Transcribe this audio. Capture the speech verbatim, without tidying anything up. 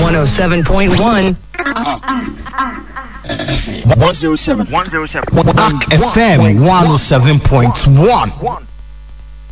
one oh seven point one. one oh seven. Ak F M one oh seven point one.